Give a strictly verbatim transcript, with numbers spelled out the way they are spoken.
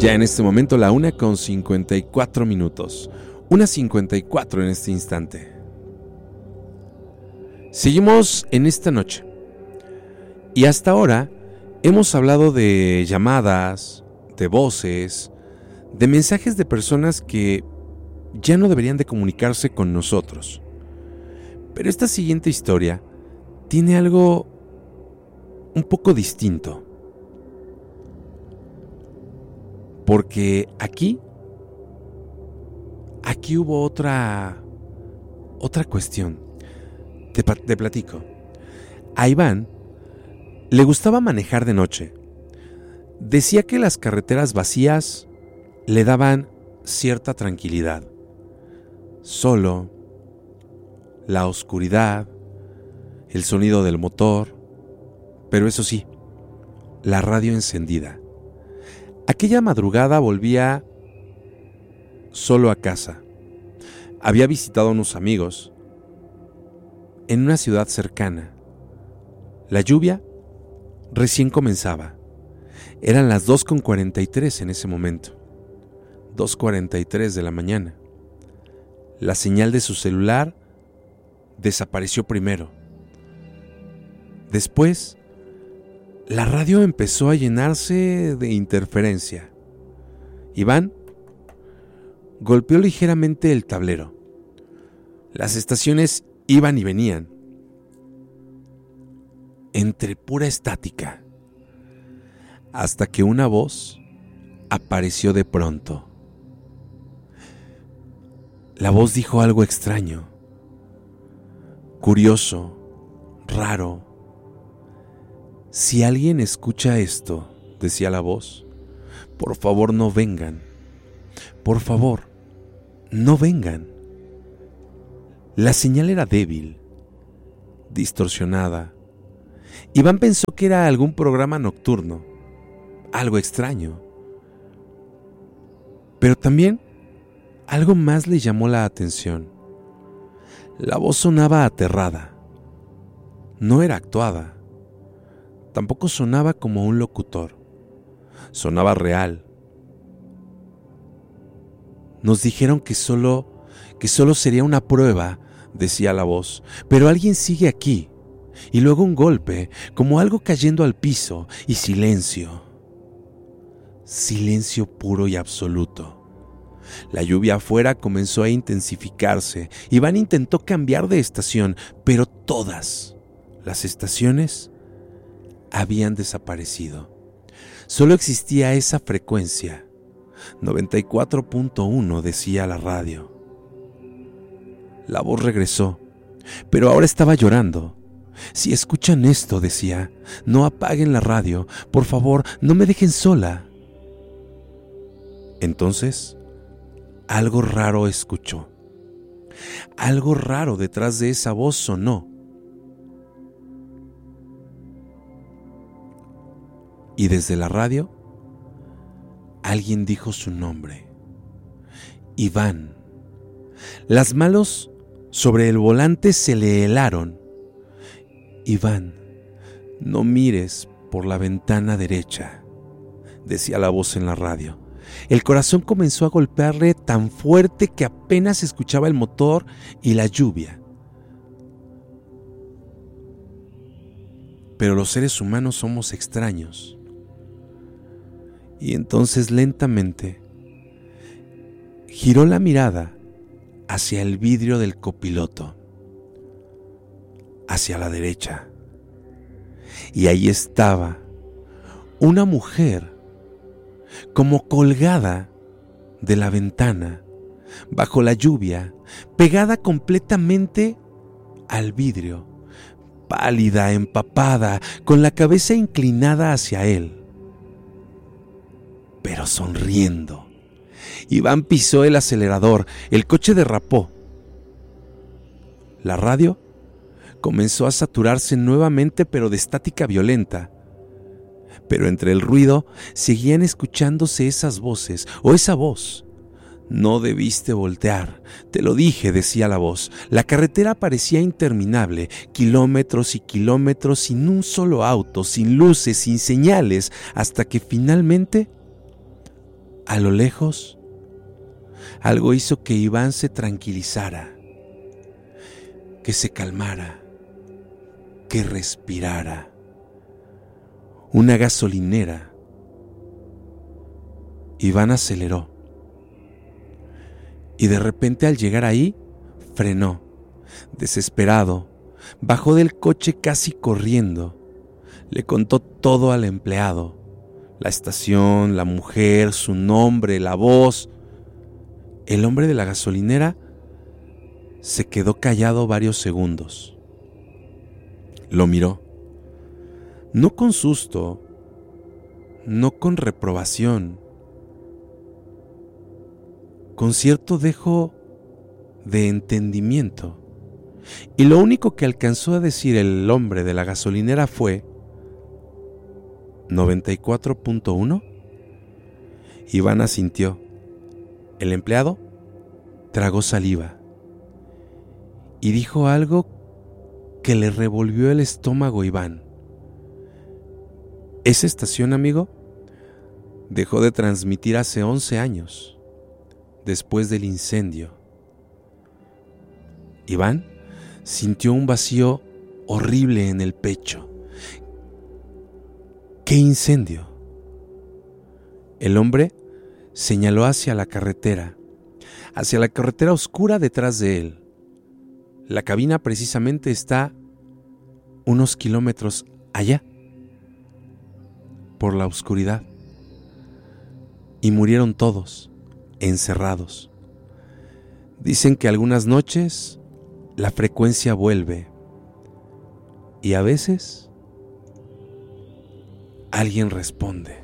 Ya en este momento la una con cincuenta y cuatro minutos. una cincuenta y cuatro en este instante. Seguimos en esta noche. Y hasta ahora hemos hablado de llamadas, de voces, de mensajes de personas que ya no deberían de comunicarse con nosotros. Pero esta siguiente historia tiene algo un poco distinto. Porque aquí, aquí hubo otra, otra cuestión. Te, te platico. A Iván le gustaba manejar de noche. Decía que las carreteras vacías le daban cierta tranquilidad. Solo, la oscuridad, el sonido del motor, pero eso sí, la radio encendida. Aquella madrugada volvía solo a casa. Había visitado a unos amigos en una ciudad cercana. La lluvia recién comenzaba. Eran las dos con cuarenta y tres en ese momento. dos cuarenta y tres de la mañana. La señal de su celular desapareció primero. Después, la radio empezó a llenarse de interferencia. Iván golpeó ligeramente el tablero. Las estaciones iban y venían, entre pura estática, hasta que una voz apareció de pronto. La voz dijo algo extraño, curioso, raro. Si alguien escucha esto, decía la voz, por favor no vengan. Por favor, no vengan. La señal era débil, distorsionada. Iván pensó que era algún programa nocturno, algo extraño. Pero también algo más le llamó la atención. La voz sonaba aterrada. No era actuada. Tampoco sonaba como un locutor. Sonaba real. Nos dijeron que solo, que solo sería una prueba, decía la voz, pero alguien sigue aquí. Y luego un golpe, como algo cayendo al piso, y silencio. Silencio puro y absoluto. La lluvia afuera comenzó a intensificarse. Iván intentó cambiar de estación, pero todas las estaciones habían desaparecido. Solo existía esa frecuencia. noventa y cuatro punto uno decía la radio. La voz regresó, pero ahora estaba llorando. Si escuchan esto, decía, no apaguen la radio. Por favor, no me dejen sola. Entonces, algo raro escuchó. Algo raro detrás de esa voz sonó. Y desde la radio, alguien dijo su nombre. Iván. Las manos sobre el volante se le helaron. Iván, no mires por la ventana derecha, decía la voz en la radio. El corazón comenzó a golpearle tan fuerte que apenas escuchaba el motor y la lluvia. Pero los seres humanos somos extraños. Y entonces lentamente giró la mirada hacia el vidrio del copiloto, hacia la derecha. Y ahí estaba una mujer como colgada de la ventana, bajo la lluvia, pegada completamente al vidrio, pálida, empapada, con la cabeza inclinada hacia él, pero sonriendo. Iván pisó el acelerador, el coche derrapó. La radio comenzó a saturarse nuevamente, pero de estática violenta. Pero entre el ruido seguían escuchándose esas voces, o esa voz. No debiste voltear, te lo dije, decía la voz. La carretera parecía interminable, kilómetros y kilómetros sin un solo auto, sin luces, sin señales, hasta que finalmente a lo lejos, algo hizo que Iván se tranquilizara, que se calmara, que respirara. Una gasolinera. Iván aceleró. Y de repente, al llegar ahí, frenó, desesperado, bajó del coche casi corriendo. Le contó todo al empleado: la estación, la mujer, su nombre, la voz. El hombre de la gasolinera se quedó callado varios segundos. Lo miró, no con susto, no con reprobación, con cierto dejo de entendimiento. Y lo único que alcanzó a decir el hombre de la gasolinera fue: ¿noventa y cuatro punto uno? Iván asintió. El empleado tragó saliva y dijo algo que le revolvió el estómago a Iván. Esa estación, amigo, dejó de transmitir hace once años, después del incendio. Iván sintió un vacío horrible en el pecho. ¿Qué incendio? El hombre señaló hacia la carretera, hacia la carretera oscura detrás de él. La cabina precisamente está unos kilómetros allá, por la oscuridad. Y murieron todos, encerrados. Dicen que algunas noches la frecuencia vuelve y a veces alguien responde.